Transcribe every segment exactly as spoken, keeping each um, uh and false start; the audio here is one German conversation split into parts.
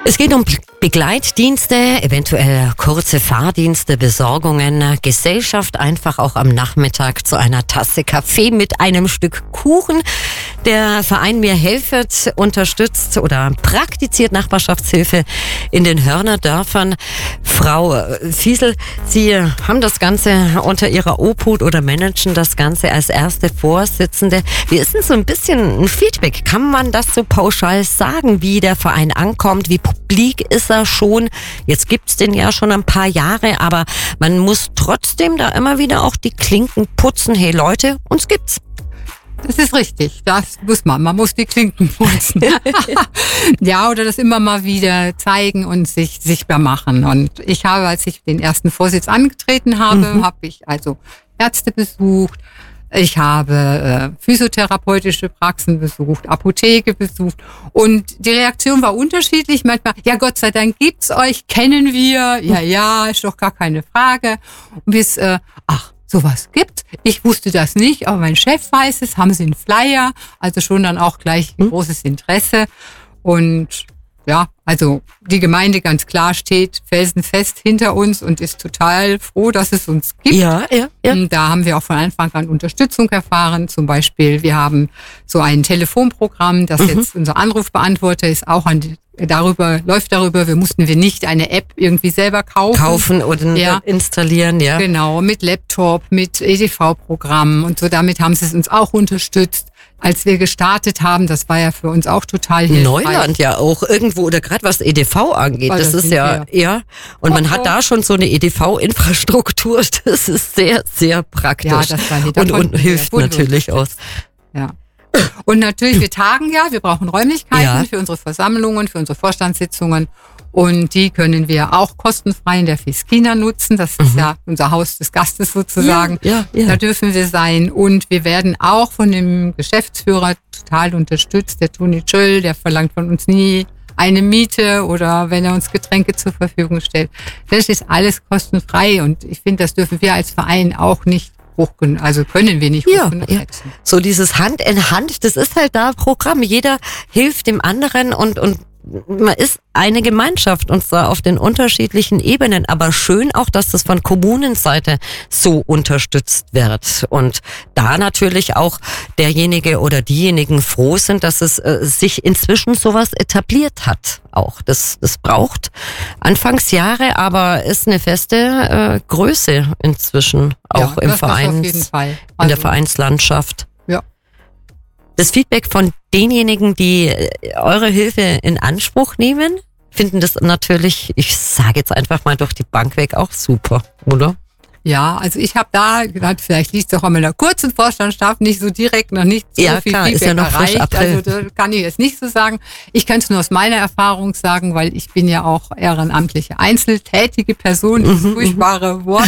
Es geht um Begleitdienste, eventuell kurze Fahrdienste, Besorgungen, Gesellschaft einfach auch am Nachmittag zu einer Tasse Kaffee mit einem Stück Kuchen. Der Verein Mir helfet unterstützt oder praktiziert Nachbarschaftshilfe in den Hörnerdörfern. Frau Fiesel, Sie haben das Ganze unter Ihrer Obhut oder managen das Ganze als erste Vorsitzende. Wie ist denn so ein bisschen ein Feedback? Kann man das so pauschal sagen, wie der Verein ankommt? Wie publik ist er schon? Jetzt gibt's den ja schon ein paar Jahre, aber man muss trotzdem da immer wieder auch die Klinken putzen. Hey Leute, uns gibt's. Das ist richtig, das muss man. Man muss die Klinken putzen. Ja, oder das immer mal wieder zeigen und sich sichtbar machen. Und ich habe, als ich den ersten Vorsitz angetreten habe, mhm. habe ich also Ärzte besucht. Ich habe äh, physiotherapeutische Praxen besucht, Apotheke besucht. Und die Reaktion war unterschiedlich. Manchmal, ja Gott sei Dank gibt's euch, kennen wir. Ja, ja, ist doch gar keine Frage. Bis, äh, ach, sowas gibt. Ich wusste das nicht, aber mein Chef weiß es, haben sie einen Flyer, also schon dann auch gleich ein großes Interesse. Und ja, also die Gemeinde ganz klar steht felsenfest hinter uns und ist total froh, dass es uns gibt. Ja, ja, ja. Da haben wir auch von Anfang an Unterstützung erfahren. Zum Beispiel, wir haben so ein Telefonprogramm, das mhm. jetzt unser Anrufbeantworter ist, auch an die, darüber, läuft darüber. Wir mussten wir nicht eine App irgendwie selber kaufen. Kaufen oder ja. installieren, ja. Genau, mit Laptop, mit E D V-Programmen und so. Damit haben sie es uns auch unterstützt. Als wir gestartet haben, das war ja für uns auch total hilfreich. Neuland ja auch irgendwo, oder gerade was E D V angeht, Weil das, das ist ja, wir. ja. Und oh, man hat oh. da schon so eine E D V-Infrastruktur, das ist sehr, sehr praktisch. Ja, das war und, und hilft natürlich aus. Ja. Und natürlich, wir tagen ja, wir brauchen Räumlichkeiten ja. für unsere Versammlungen, für unsere Vorstandssitzungen. Und die können wir auch kostenfrei in der Fiskina nutzen. Das ist mhm. ja unser Haus des Gastes sozusagen. Ja, ja, ja. Da dürfen wir sein. Und wir werden auch von dem Geschäftsführer total unterstützt. Der Toni Schöll, der verlangt von uns nie eine Miete oder wenn er uns Getränke zur Verfügung stellt. Das ist alles kostenfrei. Und ich finde, das dürfen wir als Verein auch nicht hoch, also können wir nicht hoch ja, genug ja. setzen. So dieses Hand in Hand, das ist halt da Programm. Jeder hilft dem anderen und, und man ist eine Gemeinschaft und zwar auf den unterschiedlichen Ebenen, aber schön auch, dass das von Kommunenseite so unterstützt wird und da natürlich auch derjenige oder diejenigen froh sind, dass es äh, sich inzwischen sowas etabliert hat auch. Das, das braucht Anfangsjahre, aber ist eine feste äh, Größe inzwischen auch ja, im Vereins, auf jeden Fall. Also, in der Vereinslandschaft. Ja. Das Feedback von denjenigen, die eure Hilfe in Anspruch nehmen, finden das natürlich, ich sage jetzt einfach mal durch die Bank weg, auch super, oder? Ja, also ich habe da gedacht, vielleicht liegt es auch an meiner kurzen Vorstandschaft nicht so direkt noch nicht so ja, viel klar, Feedback ist ja noch erreicht. frisch April. Also da kann ich jetzt nicht so sagen. Ich kann es nur aus meiner Erfahrung sagen, weil ich bin ja auch ehrenamtliche einzeltätige Person, dieses mhm, furchtbare Wort.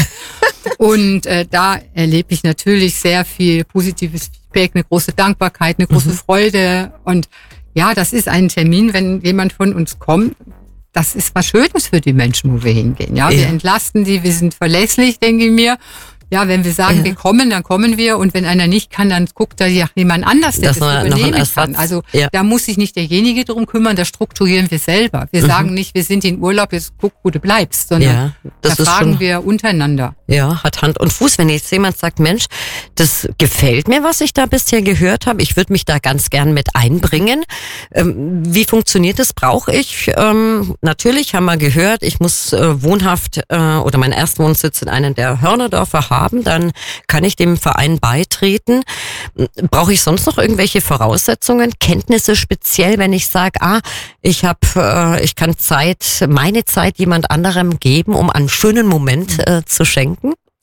Und äh, da erlebe ich natürlich sehr viel positives Feedback, eine große Dankbarkeit, eine große mhm. Freude. Und ja, das ist ein Termin, wenn jemand von uns kommt. Das ist was Schönes für die Menschen, wo wir hingehen. Ja, ja. Wir entlasten die, wir sind verlässlich, denke ich mir. Ja, wenn wir sagen, ja. wir kommen, dann kommen wir. Und wenn einer nicht kann, dann guckt da jemand anders, der das, das übernehmen kann. Also ja. da muss sich nicht derjenige drum kümmern, das strukturieren wir selber. Wir mhm. sagen nicht, wir sind in Urlaub, jetzt guck, wo du bleibst, sondern ja, das da fragen schon, wir untereinander. Ja, hat Hand und Fuß. Wenn jetzt jemand sagt, Mensch, das gefällt mir, was ich da bisher gehört habe, ich würde mich da ganz gern mit einbringen. Ähm, wie funktioniert das? Brauche ich? Ähm, natürlich haben wir gehört, ich muss äh, wohnhaft äh, oder meinen Erstwohnsitz in einem der Hörnerdörfer haben, dann kann ich dem Verein beitreten. Brauche ich sonst noch irgendwelche Voraussetzungen, Kenntnisse speziell, wenn ich sage, ah, ich habe, äh, ich kann Zeit, meine Zeit jemand anderem geben, um einen schönen Moment äh, zu schenken?